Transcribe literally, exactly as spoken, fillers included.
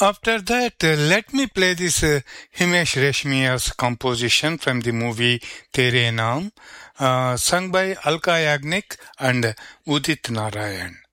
After that, uh, let me play this uh, Himesh Reshmiya's composition from the movie Tere Naam, uh, sung by Alka Yagnik and Udit Narayan.